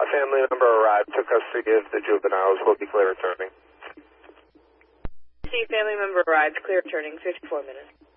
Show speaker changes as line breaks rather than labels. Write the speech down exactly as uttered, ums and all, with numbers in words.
family member arrived, took custody of the juveniles. Will be clear returning.
See, family member arrived, clear returning, fifty-four minutes.